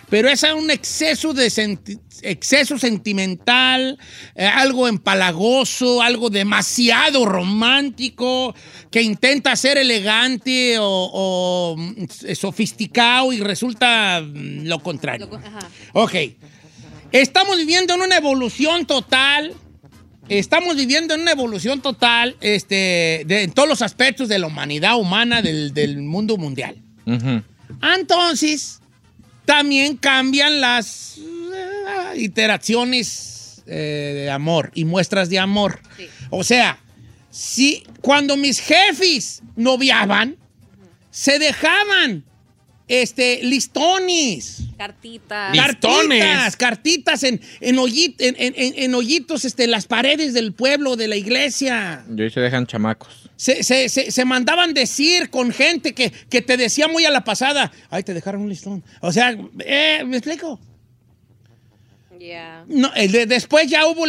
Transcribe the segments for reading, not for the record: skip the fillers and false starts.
pero es un exceso exceso sentimental, algo empalagoso, algo demasiado romántico, que intenta ser elegante o sofisticado y resulta lo contrario. Ok. Estamos viviendo en una evolución total. En todos los aspectos de la humanidad humana, del mundo mundial. Uh-huh. Entonces, también cambian las iteraciones de amor y muestras de amor. Sí. O sea, cuando mis jefes noviaban, se dejaban listones. Cartitas en hoyitos, las paredes del pueblo, de la iglesia. Y hoy se dejan chamacos. Se mandaban decir con gente que te decía muy a la pasada, ay, te dejaron un listón. O sea, ¿me explico? Yeah. No, después ya hubo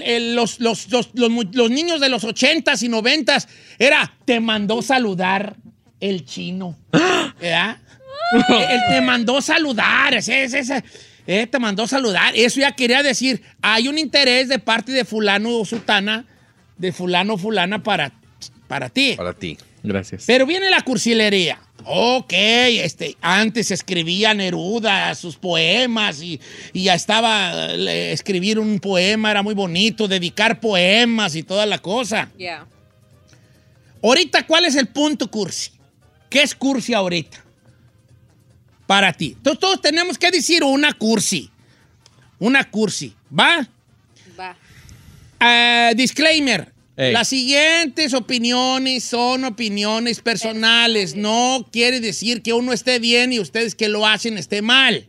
los niños de los 80s y 90s. Te mandó saludar el chino. ¿Verdad? Él te mandó saludar. Te mandó saludar. Eso ya quería decir, hay un interés de parte de fulano o sutana, de fulano o fulana para ti. Para ti. Gracias. Pero viene la cursilería. Ok, antes escribía Neruda sus poemas y ya estaba, escribir un poema era muy bonito, dedicar poemas y toda la cosa. Yeah. Ahorita, ¿cuál es el punto cursi? ¿Qué es cursi ahorita? Para ti. Entonces, todos tenemos que decir una cursi. Una cursi. ¿Va? Va. Disclaimer. Hey. Las siguientes opiniones son opiniones personales. No quiere decir que uno esté bien y ustedes que lo hacen esté mal.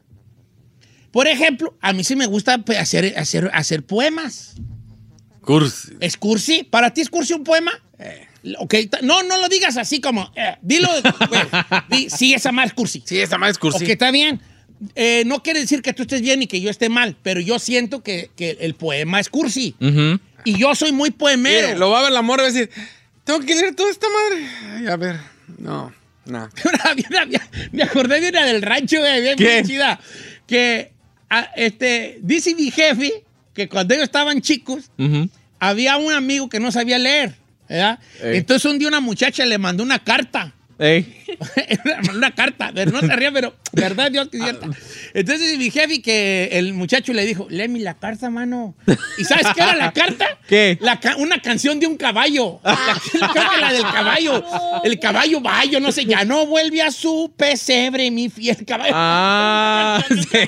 Por ejemplo, a mí sí me gusta hacer poemas. Cursi. ¿Es cursi? ¿Para ti es cursi un poema? Okay. No lo digas así como... dilo... sí, esa más es cursi. Sí, esa más es cursi. Ok, está bien. No quiere decir que tú estés bien y que yo esté mal, pero yo siento que el poema es cursi. Uh-huh. Y yo soy muy poemero. Lo va a ver la morra y va a decir, tengo que leer toda esta madre. Ay, a ver, no. Me acordé de una del rancho, bien chida. Que dice mi jefe que cuando ellos estaban chicos, uh-huh, había un amigo que no sabía leer, ¿verdad? Entonces un día una muchacha le mandó una carta. Una carta, pero no se ría, pero verdad, Dios que cierta. Entonces mi jefe, que el muchacho le dijo, léeme la carta, mano. ¿Y sabes qué era la carta? ¿Qué? Una canción de un caballo. Creo que la del caballo. El caballo bayo, no sé, ya no vuelve a su pesebre, mi fiel caballo. Ah,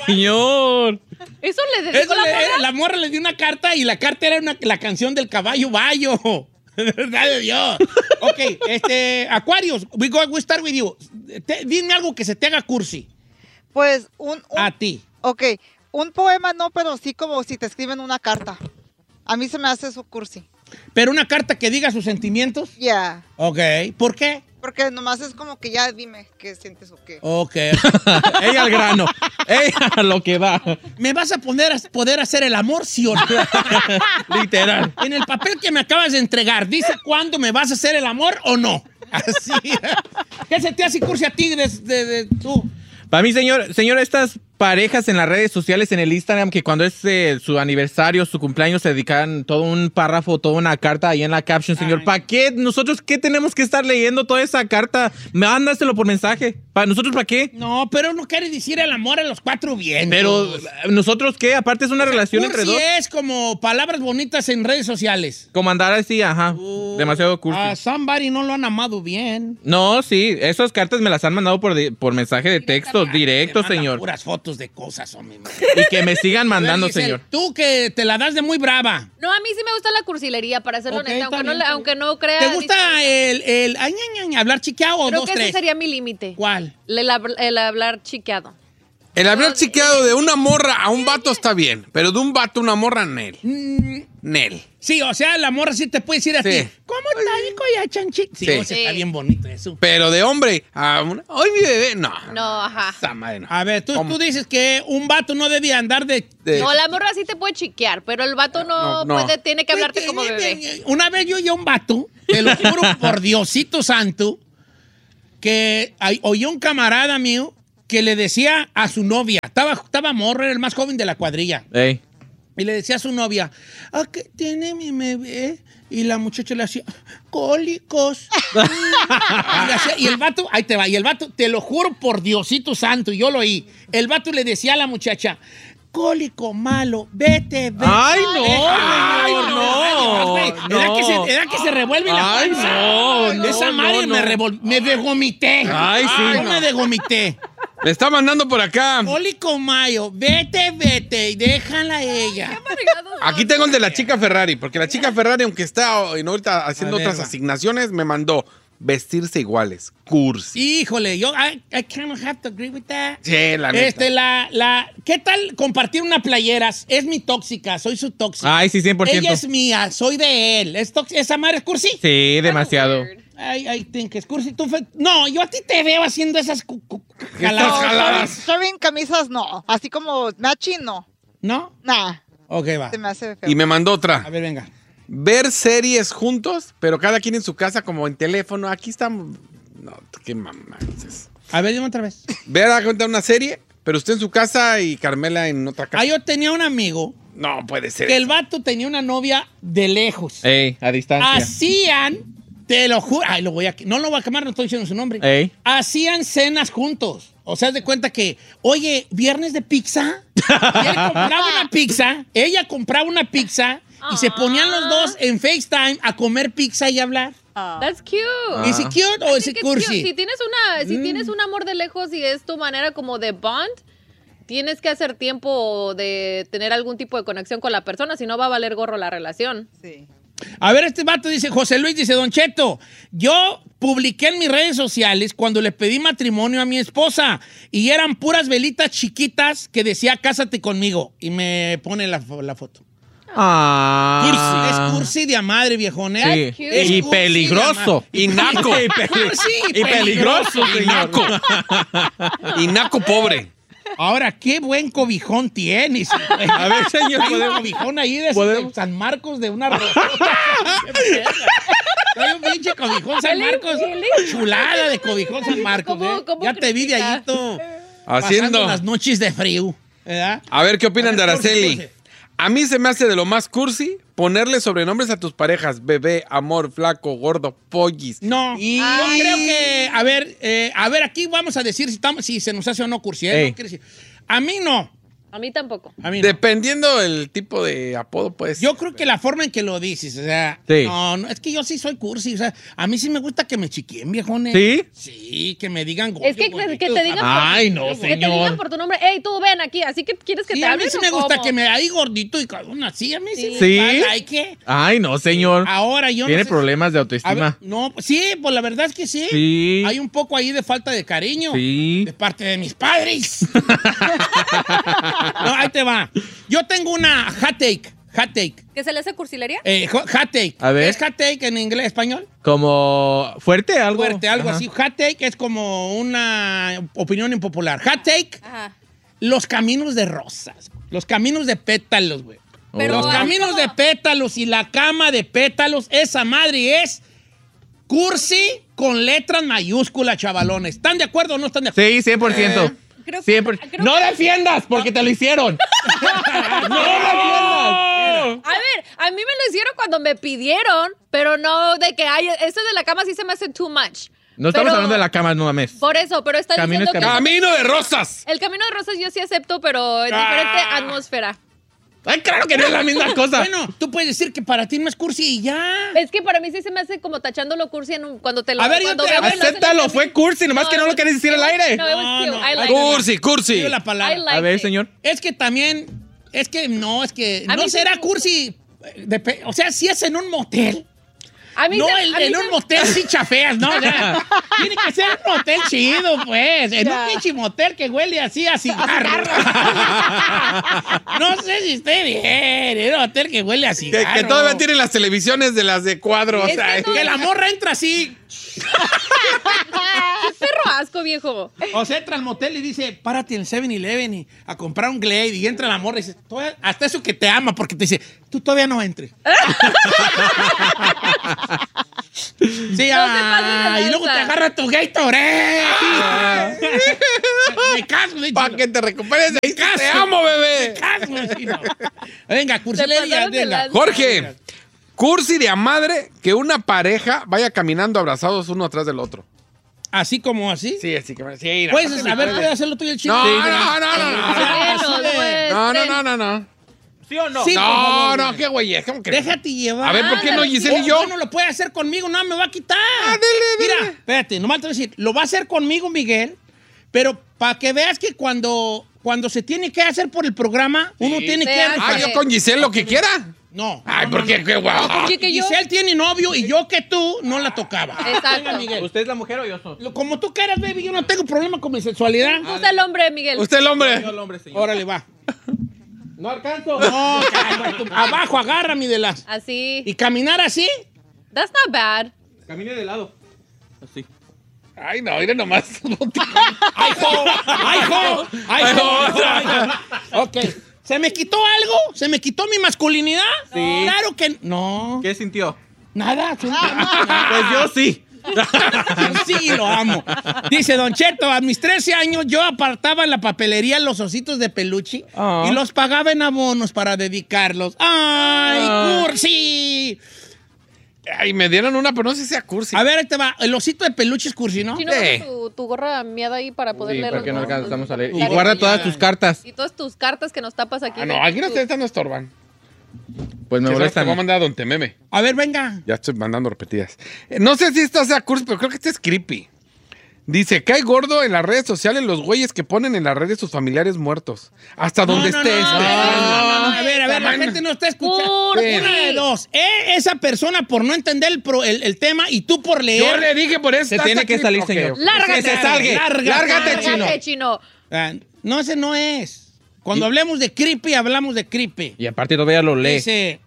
señor. Eso le dedicó la morra. La morra le dio una carta y la carta era la canción del caballo bayo. ¿Verdad de Dios? Ok, Aquarius, we start with you. Dime algo que se te haga cursi. Pues a ti. Ok, un poema no, pero sí como si te escriben una carta. A mí se me hace eso cursi. ¿Pero una carta que diga sus sentimientos? Ya. Yeah. Ok, ¿por qué? Porque nomás es como que ya dime qué sientes o qué. Ok. Ella al grano. Ella a lo que va. ¿Me vas a poder hacer el amor, sí o no? Literal. En el papel que me acabas de entregar, ¿dice cuándo me vas a hacer el amor o no? Así. ¿Qué se te hace cursi a ti de tú? Para mí, señor, estas parejas en las redes sociales, en el Instagram, que cuando es su aniversario, su cumpleaños, se dedican todo un párrafo, toda una carta ahí en la caption, señor. ¿Para qué? ¿Nosotros qué tenemos que estar leyendo toda esa carta? Mándaselo por mensaje. ¿Para nosotros para qué? No, pero no quiere decir el amor a los cuatro vientos. Pero, ¿nosotros qué? Aparte es una relación entre dos. Sí, es como palabras bonitas en redes sociales. Como andar así, ajá. Demasiado cursi. A somebody no lo han amado bien. No, sí. Esas cartas me las han mandado por mensaje de texto directo, señor. Puras fotos de cosas, hombre. Y que me sigan mandando, señor. Tú que te la das de muy brava. No, a mí sí me gusta la cursilería, para serlo honesta, aunque no crea. ¿Te gusta el hablar chiqueado o creo dos, que tres? Ese sería mi límite. ¿Cuál? El hablar chiqueado. El hablar chiqueado de una morra a un vato está bien, pero de un vato a una morra, Nel. Nel. Sí, o sea, la morra sí te puede decir a ti, ¿cómo está, hijo ya, chanchito? Sí, o sea, está bien bonito eso. Pero de hombre a una, ¡ay, mi bebé! No. No, ajá. Esa madre no. A ver, tú dices que un vato no debía andar de... No, la morra sí te puede chiquear, pero el vato no puede, tiene que hablarte como bebé. Una vez yo oí a un vato, te lo juro por Diosito santo, que oí a un camarada mío que le decía a su novia, estaba morro, era el más joven de la cuadrilla. Ey. Y le decía a su novia, ¿qué tiene mi bebé? Y la muchacha le hacía, cólicos. Y el vato, ahí te va, y el vato, te lo juro por Diosito Santo, yo lo oí. El vato le decía a la muchacha, cólico malo, vete. ¡Ay, no! ¿Era que se revuelve la panza? Esa madre me degomité. Ay, sí. Yo me degomité. Me está mandando por acá. Cólico mayo, vete, y déjala a ella. Aquí tengo el de la chica Ferrari, porque la chica Ferrari, aunque está ahorita haciendo A ver, otras va. asignaciones, me mandó vestirse iguales. Cursi. Híjole, I kind of have to agree with that. Sí, la neta. ¿Qué tal compartir una playera? Es mi tóxica, soy su tóxica. Ay, sí, 100%. Ella es mía, soy de él. ¿Esa madre es cursi? Sí, demasiado. I think es cursi. No, yo a ti te veo haciendo esas jaladas. Showing camisas, no. Así como matching, no. ¿No? Nah, Ok, va. se me hace feo. Y me mandó otra. A ver, venga. Ver series juntos, pero cada quien en su casa, como en teléfono. Aquí estamos. No, qué mamá. A ver, dime otra vez. Ver a contar una serie, pero usted en su casa y Carmela en otra casa. Yo tenía un amigo No puede ser. que el vato tenía una novia de lejos. Ey, a distancia. Hacían, te lo juro, no lo voy a quemar, no estoy diciendo su nombre. Ey. Hacían cenas juntos. O sea, haz de cuenta que, oye, viernes de pizza. Y él compraba una pizza, ella compraba una pizza y se ponían los dos en FaceTime a comer pizza y hablar. That's cute. ¿Es it cute o es it I think it's cursi? cute. Si tienes un amor de lejos y es tu manera como de bond, tienes que hacer tiempo de tener algún tipo de conexión con la persona, si no va a valer gorro la relación. Sí. A ver, este vato dice, José Luis dice, Don Cheto, yo publiqué en mis redes sociales cuando le pedí matrimonio a mi esposa y eran puras velitas chiquitas que decía, cásate conmigo. Y me pone la foto. Ah. Es cursi de a madre, viejón. ¿eh? Sí. That's cute. Es Y cursi peligroso. Y naco. Cursi Y peligroso, Y naco. Y naco pobre. Ahora, qué buen cobijón tienes. A ver, señor, Hay un ¿podemos? cobijón ahí de ¿Podemos? San Marcos de una rosota. Hay un pinche cobijón San Marcos. Chulada de cobijón San Marcos. ¿Cómo Ya te vi de critica? allito. Haciendo. Pasando las noches de frío. ¿Verdad? A ver, ¿qué opinan de Cursi, Araceli? cursi. A mí se me hace de lo más cursi ponerle sobrenombres a tus parejas. Bebé, amor, flaco, gordo, pollis. No, yo creo que, a ver, aquí vamos a decir si se nos hace o no cursi. ¿eh? Ey. No quiere decir- a mí no. A mí tampoco. A mí no. Dependiendo del tipo de apodo, pues. Yo creo que la forma en que lo dices, o sea, Sí. no, es que yo sí soy cursi, o sea, a mí sí me gusta que me chiquien, viejones. ¿Sí? Sí, que me digan Es que te digan Ay, no, que te señor. digan por tu nombre, hey, tú ven aquí, así que quieres que Sí, te a mí hablen sí o me gusta cómo? que me ahí gordito y cabrón así, a mí sí. Sí. Hay que. Ay, no, señor. Ahora yo Tiene no sé- problemas de A autoestima. ver, no, sí, pues la verdad es que sí. Sí. Hay un poco ahí de falta de cariño. Sí. De parte de mis padres. No, ahí te va. Yo tengo una hot take. ¿Que se le hace cursilería? Hot take. A ver. ¿Es hot take en inglés, español? Como fuerte, algo. Fuerte, algo Ajá. así. Hot take es como una opinión impopular. Hot take, Ajá. los caminos de rosas. Los caminos de pétalos, güey. Pero Los es caminos como- de pétalos y la cama de pétalos, esa madre es cursi con letras mayúsculas, chavalones. ¿Están de acuerdo o no están de acuerdo? Sí, 100%. Creo que- 100%. creo No que- defiendas porque te lo hicieron. No defiendas. A ver, a mí me lo hicieron cuando me pidieron, pero no de que hay. Eso de la cama sí se me hace too much. No estamos Pero- hablando de la cama, no mames. Por eso, pero está Camino diciendo es que. ¡Camino de rosas! El camino de rosas yo sí acepto, pero en diferente atmósfera. Ay, claro que no es la misma cosa. Bueno, tú puedes decir que para ti no es cursi y ya. Es que para mí sí se me hace como tachando lo cursi cuando te lo A ver, yo cuando te- veo que lo hacen Acéptalo, en fue camino. cursi, nomás que no lo quieres decir al aire. No, it was cute. I liked it. Cursi, cursi. Digo la palabra. I liked A ver, it. señor. Es que también, es que A no mí sí será me gusta. cursi. O sea, si es en un motel. A mí No, se- a mí en se- un motel sí chafeas, ¿no? O sea, tiene que ser un motel chido, pues. En un pinche motel que huele así a cigarro. No sé si esté bien. En un motel que huele a cigarro. Que todavía tienen las televisiones de las de cuadro. O Es sea, que no- Que la morra entra así. Qué perro asco, viejo. O sea, entra al motel y dice, párate en 7-Eleven y a comprar un Glade. Y entra la morra y dice, "Todavía-", hasta eso que te ama, porque te dice, tú todavía no entres. Sí, No se pasen de y luego te lanza. agarra tu Gatorade. Me caso, mi Para chino. que te recuperes de ahí. caso. ¡Te amo, bebé! Me caso, mi chino. Venga, Se cursilería, pasaron de venga. lanza. Jorge, cursi de a madre que una pareja vaya caminando abrazados uno atrás del otro. Así como así. Sí, así que sí. Pues, a ver, ¿puedes hacerlo tú y el chino? No, Sí, no. ¿Sí o no? Sí, por No, favor, no, güey. qué güey es. ¿Cómo que? Déjate llevar. A ver, ¿por qué no Giselle y Oh, yo? no lo puede hacer conmigo, no me va a quitar. dele. Mira, espérate, nomás te voy a decir, lo va a hacer conmigo, Miguel, pero para que veas que cuando se tiene que hacer por el programa, uno tiene Se que... hace. Ah, yo con Giselle lo que quiera. No. Ay, no, ¿por no, qué? no. Qué guau. Porque yo. Giselle tiene novio y yo que tú no la tocaba. Exacto. Venga, Miguel. ¿Usted es la mujer o yo soy? Como tú quieras, baby, yo no tengo problema con mi sexualidad. Usted el hombre, Miguel. Usted el hombre. Yo el hombre, señor. Órale, va. No alcanzo. No, caramba, tú- abajo, agárrame de las... Así. Y caminar así. That's not bad. Camine de lado. Así. Ay, no, mire nomás. ¡Ay, jo! ¡Ay, jo! ¡Ay, jo! ¡Ay, jo! Ok. ¿Se me quitó algo? ¿Se me quitó mi masculinidad? Sí. Claro que no. ¿Qué sintió? Nada, absolutamente nada. Pues yo sí. Sí, lo amo. Dice Don Cheto, a mis 13 años yo apartaba en la papelería los ositos de peluche Ah. y los pagaba en abonos para dedicarlos. ¡Ay, Ah. cursi! Ay, me dieron una, pero no sé si sea cursi. A ver, ahí te va. El osito de peluche es cursi, ¿no? Chino, Sí. tu gorra miada ahí para poder Sí, leer. porque no los- alcanzamos a leer. Y Claro. guarda todas tus cartas. Y todas tus cartas que nos tapas aquí. Ah, no, aquí no, estas no estorban. Pues me Te voy a molestan. mandar a Don Tememe. A ver, venga. Ya estoy mandando repetidas. No sé si esta sea cursi, pero creo que esta es creepy. Dice, cae gordo en las redes sociales los güeyes que ponen en las redes sus familiares muertos. Hasta donde esté este. no. A ver, la gente no está escuchando. Cursi. Una de dos. Esa persona por no entender el tema y tú por leer. Yo le dije por eso. Se tiene que salir, señor. Lárgate. Que se salga. Lárgate, chino. Lárgate, chino. Ah, no, ese no es. Cuando hablemos de creepy, hablamos de creepy. Y aparte todavía lo lee. Dice,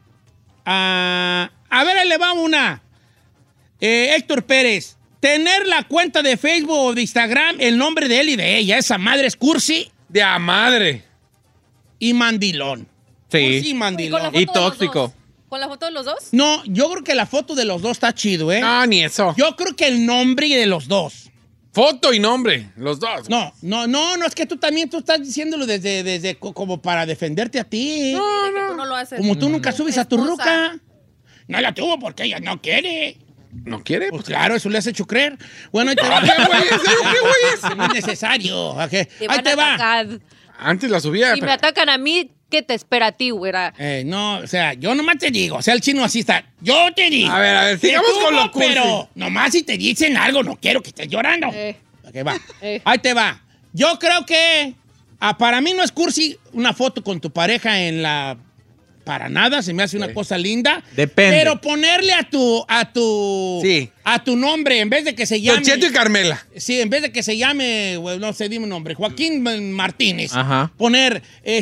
a ver, ahí le va una. Héctor Pérez, tener la cuenta de Facebook o de Instagram, el nombre de él y de ella, esa madre es cursi De a madre. y mandilón. Sí. Cursi y mandilón. foto Y de los tóxico. dos. ¿Con la foto de los dos? No, yo creo que la foto de los dos está chido, ¿eh? No, ni eso. Yo creo que el nombre de los dos. Foto y nombre, los dos. No, es que tú estás diciéndolo desde como para defenderte a ti. Que tú no lo haces. Como tú nunca subes a tu Esposa. ruca. No la tuvo porque ella no quiere. ¿No quiere? Pues claro, eso le has hecho creer. Bueno, ahí te va. ¿Qué güey es? ¿Qué güey es? No es necesario. Ok. Te Ahí van te a va. atacar. Antes la subía. Si me atacan a mí, ¿qué te espera a ti, güera? No, o sea, yo nomás te digo. O sea, el chino así está. Yo te digo. A ver, Te sigamos con tuvo, lo cursi. Pero nomás si te dicen algo, no quiero que estés llorando. Ok, va. Ahí te va. Yo creo que para mí no es cursi una foto con tu pareja en la... Para nada, se me hace una cosa linda. Depende. Pero ponerle a tu Sí. nombre, en vez de que se llame... Don Cheto y Carmela. Sí, en vez de que se llame, no sé, dime un nombre, Joaquín Martínez. Ajá. Poner,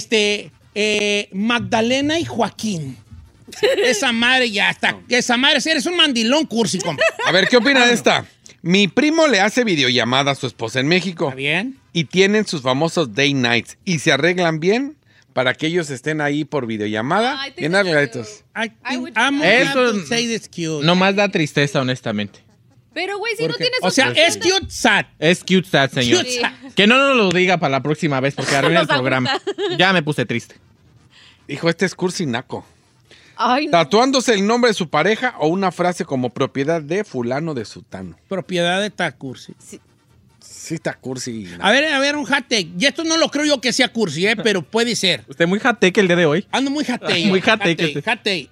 Magdalena y Joaquín. Esa madre ya está. Esa madre, eres un mandilón cursi, compa. A ver, ¿qué opina de esta? Mi primo le hace videollamada a su esposa en México. ¿Está bien? Y tienen sus famosos day nights. Y se arreglan bien para que ellos estén ahí por videollamada. Ay, Bien te- arregladitos. I would- I'm Eso- glad to say this cute. No más da tristeza, honestamente. Pero, güey, si no tienes... O sea, otra es cuenta- cute sad. Es cute sad, señor. Cute sad. Que no nos lo diga para la próxima vez porque arruina el Nos programa. aguanta. Ya me puse triste. Hijo, este es cursi naco. Ay, no. Tatuándose el nombre de su pareja o una frase como propiedad de fulano de sutano. Propiedad de esta cursi. Sí está cursi. A ver, un hot take. Y esto no lo creo yo que sea cursi, pero puede ser. Usted muy jateque el día de hoy. Ando muy hot take. Muy hot take Hot take.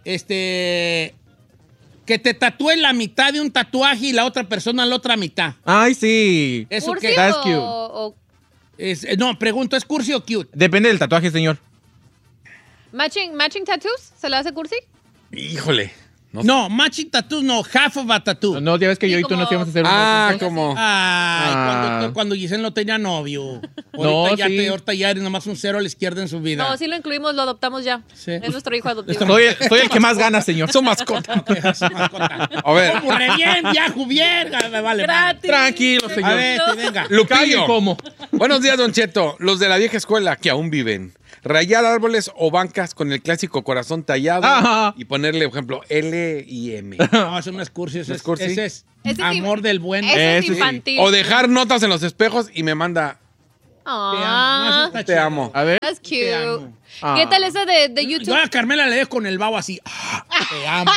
Que te tatúe la mitad de un tatuaje y la otra persona la otra mitad. Ay, sí. ¿Eso ¿Cursi qué? That's o- cute. o No, pregunto, ¿es cursi o cute? Depende del tatuaje, señor. matching tattoos? ¿Se le hace cursi? Híjole. No, matching tattoos no, half of a tattoo. No, ya ves que Sí, yo y tú como- nos íbamos a hacer Ah, unos- como. Ay, Ah. cuando Giselle no tenía novio. No, Ahorita sí. ahorita ya eres nomás un cero a la izquierda en su vida. No, sí lo incluimos, lo adoptamos ya. Sí. Es nuestro hijo adoptivo. Soy el que más gana, señor. Su mascota. A ver. ¿Cómo re bien? Ya, Juvier. Vale. Gratis. Tranquilo, A señor. ver, venga. Lupillo. ¿Cómo? Buenos días, Don Cheto. Los de la vieja escuela que aún viven. Rayar árboles o bancas con el clásico corazón tallado Ajá. y ponerle, por ejemplo, L y M. No, eso no es cursi, eso ¿No es cursi? ese es Ese es amor del buen. Ese es Ese sí. infantil. O dejar notas en los espejos y me manda Ah, Te amo. A ver. that's Te cute. amo. ¿Qué tal esa de YouTube? Yo a Carmela le dejo con el babo así. Te amo.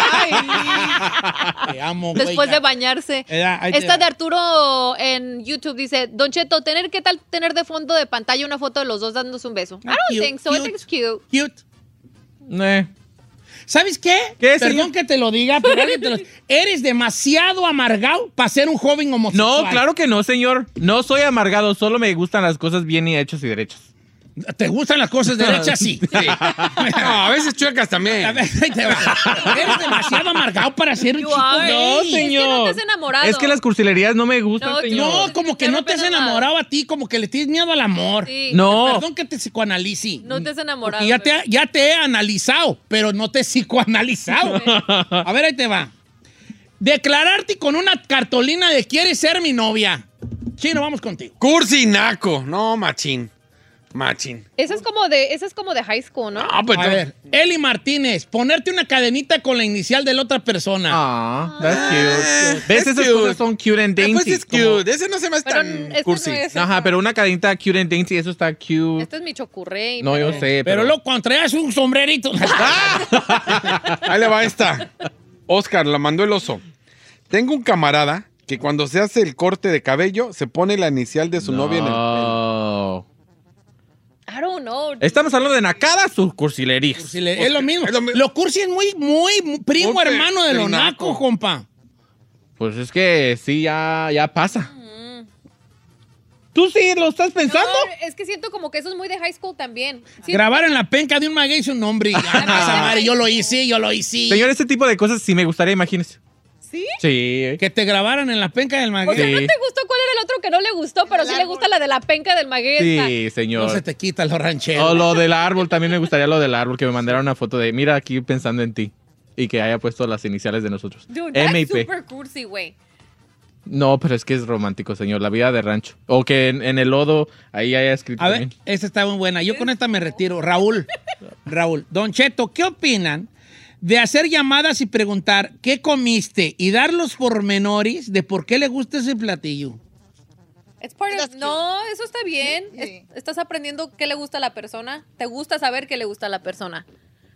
Te amo, güey. Después de bañarse. Ahí te Esta va. de Arturo en YouTube dice, Don Cheto, ¿qué tal tener de fondo de pantalla una foto de los dos dándose un beso? I don't Cute, think so. I think it's cute. Cute. Eh. ¿Sabes qué? ¿Qué, Perdón señor? que te lo diga, pero alguien te lo... Eres demasiado amargado para ser un joven homosexual. No, claro que no, señor. No soy amargado, solo me gustan las cosas bien y hechas y derechas. ¿Te gustan las cosas derechas? Sí. No, a veces chuecas A también. ver, ahí te va. Eres demasiado amargado para ser un You chico are. gay. No, Es que señor. no te has enamorado. Es que las cursilerías no me gustan, No, señor. No, como que Ya no no te has pena nada. enamorado a ti, como que le tienes miedo al amor. Sí. No. Perdón que te psicoanalice. No te has enamorado. Porque ya te he analizado, pero no te he psicoanalizado. A ver, ahí te va. Declararte con una cartolina de ¿quieres ser mi novia? Chino, vamos contigo. Cursi naco. No, machín. Machín. Esa es como de high school, ¿no? No, pues A ver, Eli Martínez, ponerte una cadenita con la inicial de la otra persona. Ah, that's cute. ¿Ves? Es Esas cute. cosas son cute and dainty. Pues es como- cute. Ese no se me hace Pero tan este cursi. no es. Ajá, pero una cadenita cute and dainty, eso está cute. Este es mi chocurrey. No, yo sé, Pero luego cuando traías un sombrerito. Ahí le va esta. Oscar, la mandó el oso. Tengo un camarada que cuando se hace el corte de cabello se pone la inicial de su novia en el pelo. No. I don't know. Estamos hablando de nacadas o cursilerías. Sí, es lo mismo. Es lo mismo. Lo cursi es muy primo Muy hermano de del lo naco, naco. compa. Pues es que sí, ya pasa. ¿Tú sí lo estás pensando? No, es que siento como que eso es muy de high school también. Siento- Grabar en la penca de un maguey su nombre. Esa madre, yo lo hice. Señor, este tipo de cosas sí me gustaría, imagínese. ¿Sí? Sí. Que te grabaran en la penca del O maguey. sea, ¿no Sí. te gustó cuál era el otro que no le gustó? Pero sí le gusta la de la penca del maguey. Sí, No señor. se te quita los rancheros. O lo del árbol, también me gustaría lo del árbol, que me mandaran una foto de, mira, aquí pensando en ti. Y que haya puesto las iniciales de nosotros. Dude, that's M&P. super cursi, güey. No, pero es que es romántico, señor, la vida de rancho. O que en el lodo ahí haya escrito A ver, también. esta está muy buena. Yo con esta me retiro. Raúl, Don Cheto, ¿qué opinan de hacer llamadas y preguntar qué comiste y dar los pormenores de por qué le gusta ese platillo? It's part of- That's cute. No, eso está bien. Sí. Estás aprendiendo qué le gusta a la persona. Te gusta saber qué le gusta a la persona.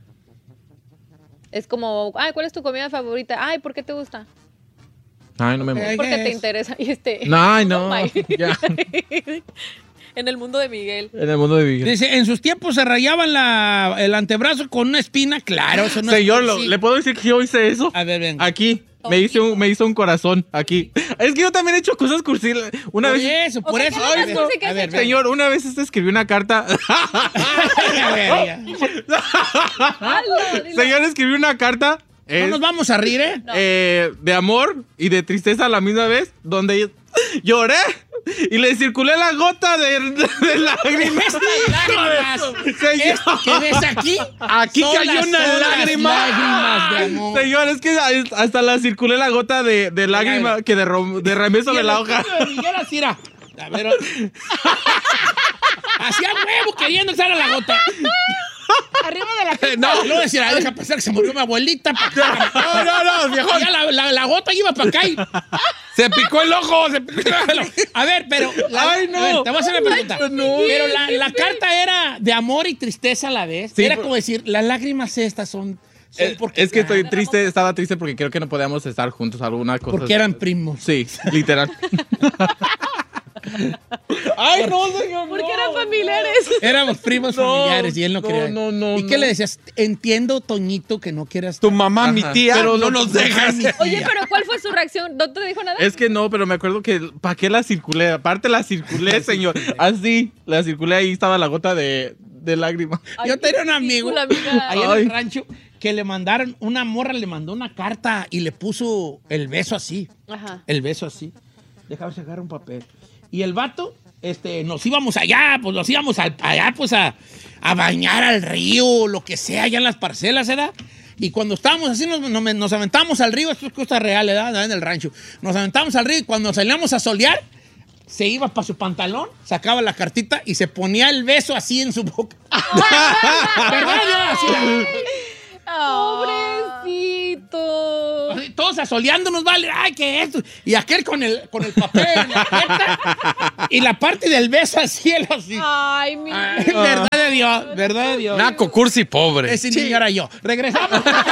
Es como, ay, ¿cuál es tu comida favorita? Ay, ¿por qué te gusta? Ay, no me Ok. muero. Porque te guess. interesa. Y Ay, no, my. ya. En el mundo de Miguel. En el mundo de Miguel. Dice, en sus tiempos se rayaban el antebrazo con una espina. Claro, eso no Señor, es cursi. ¿le puedo decir que yo hice eso? A ver, venga. Aquí. Me hizo un corazón, aquí. Es que yo también he hecho cosas cursi. Una Por vez... eso, por O sea, eso. ¿qué es lo más cursi que has hecho? Señor, una vez escribí una carta. A ver, ya. Hazlo, dilo. Señor, escribí una carta. No nos vamos a rir, ¿eh? De amor y de tristeza a la misma vez, donde lloré y le circulé la gota de lágrimas. Lágrimas. Señor, Esto que ves aquí. Aquí son cayó las- una son las lágrima. lágrimas de amor. señor, es que hasta la circulé la gota de lágrima que derramé sobre la hoja. Miguel así era. A ver, hacía huevo queriendo echar a la gota. Arriba de la pista. No, luego decía, "Ay, deja pensar que se murió mi abuelita. No, viejo. Ya la gota iba para acá. Se picó el ojo. Se picó el ojo. A ver, pero. Ay, no. A ver, te voy a hacer una pregunta. no. Pero la carta era de amor y tristeza a la vez. Sí, era pero- como decir, las lágrimas estas son porque, Es que estoy triste, estaba triste porque creo que no podíamos estar juntos alguna cosa. porque eran primos. Sí, literal. Ay, no, señor. Porque no. eran familiares. Éramos primos familiares y él no quería. no, ¿Y qué le decías? Entiendo, Toñito, que no quieras. Tu mamá, mi Ajá. tía, Pero no no- nos dejas. Oye, pero ¿cuál fue su reacción? ¿No te dijo nada? Es que no, pero me acuerdo que ¿para qué la circulé? Aparte la circulé, señor. Así, la circulé, ahí estaba la gota de lágrima. Ay, Yo tenía un amigo ridícula, amiga. ahí en Ay. el rancho que le mandaron, una morra le mandó una carta y le puso el beso así. Ajá. El beso así. Déjame sacar un papel. Y el vato, nos íbamos allá, pues nos íbamos allá, pues a bañar al río, lo que sea, allá en las parcelas, ¿verdad? Y cuando estábamos así, nos aventamos al río, esto es cosa real, ¿verdad? En el rancho. Nos aventamos al río y cuando salíamos a solear, se iba para su pantalón, sacaba la cartita y se ponía el beso así en su boca. ¿Verdad? Así, Pobrecito. todos asoleándonos, vale, ay, que esto. Y aquel con el papel en la jeta, y la parte del beso al cielo, así. Ay, mi. Ay, verdad de Dios, verdad de Dios. Naco, cursi, pobre. Ese niño era yo. Regresamos.